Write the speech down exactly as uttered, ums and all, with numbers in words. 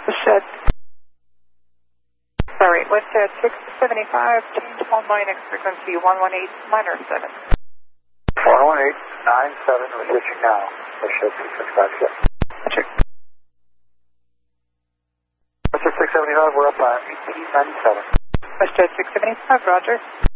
Shed. Sorry, Westhead six seventy-five, change hold line X frequency one one eight minor seven. one one eight nine seven, we're switching now. Westhead six seventy-five, yeah. Check. Westhead six seventy-five, we're up on eighteen ninety-seven. Westhead six seventy-five, roger.